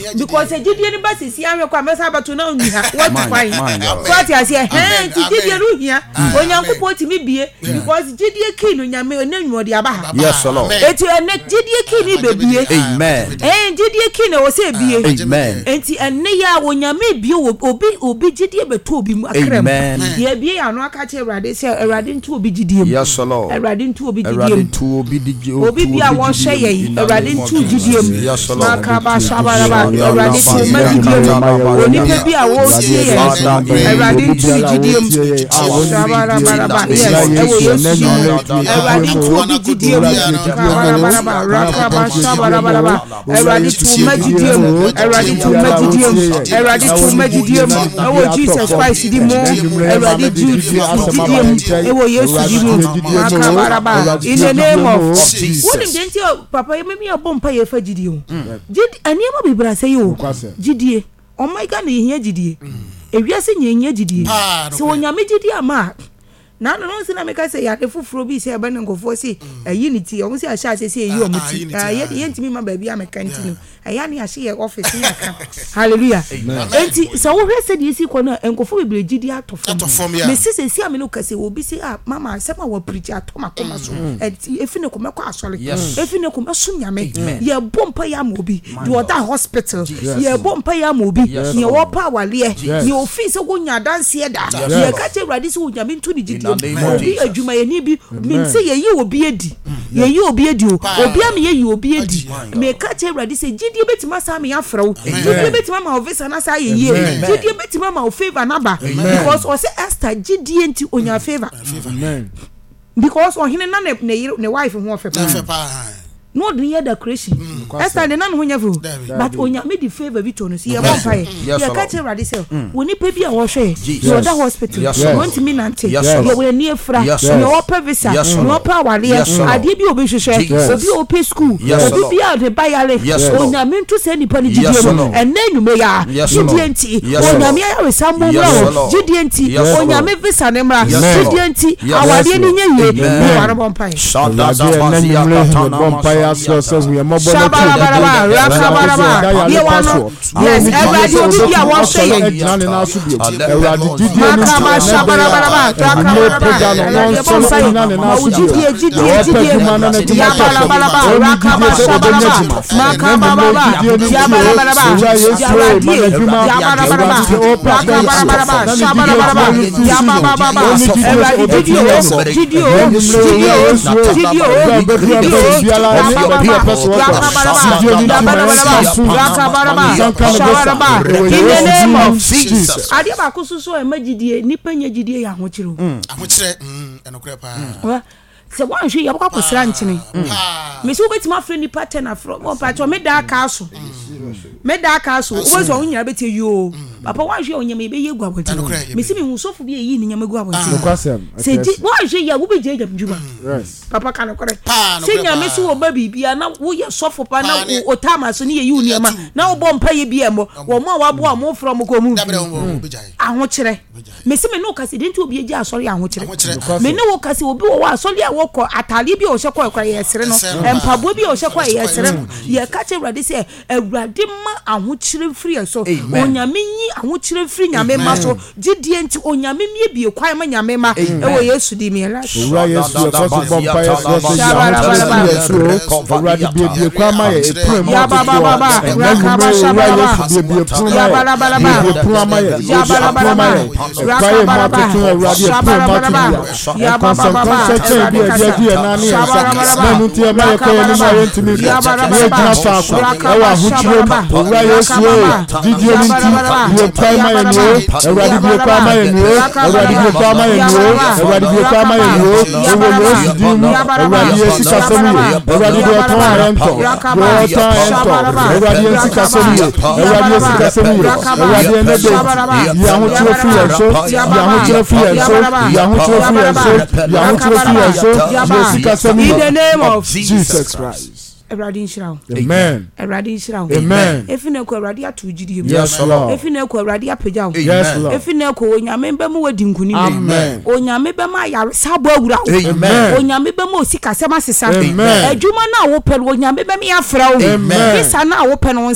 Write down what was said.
because jidie ni ba sisi anwe kwa mesa abato na onyi ha what fine what you say jidie ru hia onyankopɔ timi bie because jidie ki no nyame onanwode aba ha yes Lord etu ene jidie ki ni bebie amen jidie ki na wo se bie amen enti ene ya onyame bie obi jidie beto obi mu akram ye bie ya no aka che Awurade se Awurade ntu obi jidie mu yes Lord Awurade ntu obi jidie mu obi bia wo hye ye Awurade ntu jidie mu yes Lord makaba shabaraba Awurade tu majidie mu oni pe bia wo tie ye Awurade ntu jidie mu shabaraba yes ewo yesu Awurade ntu obi jidie mu makaba shabaraba Awurade tu majidie mu Awurade tu majidie mu Awurade tu majidie mu ewo Jesus Christ di mu Awurade jidie mu ewo yesu di mu makaba in the name of woni denti papa yemi abompa ye fa jidie o jidie aniema bibra say o jidie oh my God ni hia jidie ewiase nyenya jidie so onyame jidie ama na no se na meka say ya defufuro bi se eba nkofo se ayi ni ti o se ahya se eyi o muti ye ntimi ma ba bi ameka ntini aya ni ahye office ni aka hallelujah enti so wo hwese di isi ko na nkofo bi jidie atofom me se si amene ka se obi se mama se ma wo preach atoma koma so efine ko mekọ asole efine ko meso nyame ye bompa ya ma obi do that hospital ye bompa ya ma obi ye wo pa wale ye office go nya dance ye da ye ka che Awurade se wo nyame ntu ni obi adwuma ye ni bi me say ye obi edi ye obi edi obi am ye obi edi me ka che Awurade se jidie betima sa me afrew jidie betima ma officer na sa ye jidie betima ma favor na ba because o se Esther jidie nti onya favor amen because ohine na ne wife ho ofepa no the year the creation Esther de nan ho nya fu but onya me the favor bi to no see ye bonfire ye ka che Awurade se woni pe bi a wo hwe so that hospital want me nante ye we ni efra ye wo pa visa no pa wale ade bi obi hwehwe obi opi school obi bi a de bayale onya me ntu se nipa ni jidie no enanyu me ya jidie nti onya me ya we sambo bro jidie nti onya me visa ne mra jidie nti awade ni nye ye wara bonfire shada da says we are more yes everybody obi bia won say in the name of Jesus. Adia ba kususo emagidie nipa nyagidie ya ahokyere enokre pa se wan hwe yabakwa kosra nkyene me se obetima afre nipa 10 afro mo pa cho me da aka so obo so onya beti yo papa wan hwe onya me be ye gwa boti me se me husofo bi eyi ni nyama gwa boti se di wan hwe ya wo be je djuma papa kan kore se nya me se wo ba bibia na wo ye sofo pa na o tama so ni ye yi uniama na wo bompa ye bi emo wo mo awabo amo from ko mu aho kire me se me no kase denti obi eji asori aho kire me ne wo kase obi wo asori woko atali bi o hye kwa yesere no empabo bi o hye kwa yesere no ye ka che Awurade se Awurade ma ahokyere firi so onyame yi ahokyere firi nyame ma so gidie nti onyame mie bi kwa ma nyame ma ewo Yesu di mi la owura Yesu so bompa Yesu Awurade bi kwa ma ye epram ya baba rakaba shababa ya baba ya baba ya baba Jadi nani na nuti ya ma ko ni ma yenti mi ya gina fa ko ewa huchiro owura Yesu didi oni ti bi kwa ma ye no Awurade bi kwa ma ye no Awurade bi kwa ma ye no Awurade bi kwa ma ye no ewo Yesu di mu Awurade Yesu kasemi Awurade bi oton arento Awurade Yesu kasemi Awurade Yesu kasemi Awurade ene de ya huchiro fi so ya huchiro fi so ya huchiro fi so ya huchiro fi so in the name of Jesus Christ. Awurade nshirawo amen Awurade nshirawo amen efine ko Awurade atu gidie mu yes Lord efine ko Awurade apejawo yes Lord efine ko onyame be mu wadi nkuni amen onyame be ma yare sabo awura amen onyame be ma osika sema sesa amen adwuma na wo pe onyame be me afrawo bisa na wo pe no